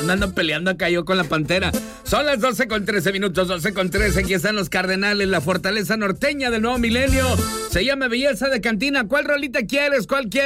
Ando peleando acá yo con la Pantera. Son las 12:13, 12:13. Aquí están los Cardenales, la fortaleza norteña del nuevo milenio. Se llama Belleza de Cantina. ¿Cuál rolita quieres? ¿Cuál quieres?